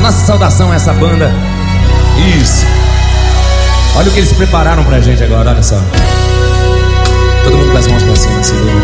Nossa saudação a essa banda. Isso. Olha o que eles prepararam pra gente agora, olha só. Todo mundo com as mãos pra cima, assim.